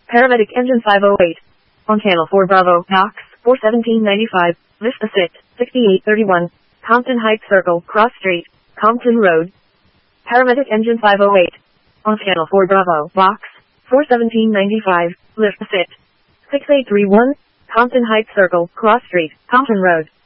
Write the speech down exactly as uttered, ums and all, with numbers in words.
Paramedic Engine five oh eight. On Channel four Bravo, Knox, four seventeen ninety-five, Vista Sit, sixty-eight thirty-one, Compton Heights Circle, Cross Street, Compton Road. Paramedic Engine five oh eight. On Channel four Bravo, Box, four seventeen ninety-five, Vista Sit, sixty-eight thirty-one, Compton Heights Circle, Cross Street, Compton Road.